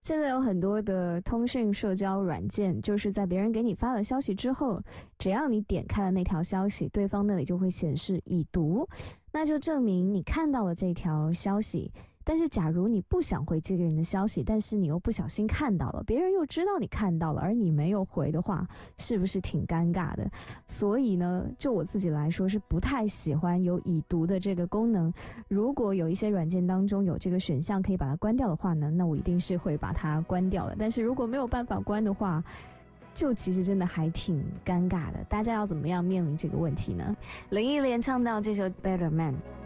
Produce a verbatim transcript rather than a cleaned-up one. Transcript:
现在有很多的通讯社交软件，就是在别人给你发了消息之后，只要你点开了那条消息，对方那里就会显示已读，那就证明你看到了这条消息。但是假如你不想回这个人的消息，但是你又不小心看到了，别人又知道你看到了，而你没有回的话，是不是挺尴尬的？所以呢，就我自己来说是不太喜欢有已读的这个功能。如果有一些软件当中有这个选项可以把它关掉的话呢，那我一定是会把它关掉的。但是如果没有办法关的话，就其实真的还挺尴尬的。大家要怎么样面临这个问题呢？林忆莲唱到这首 Better Man。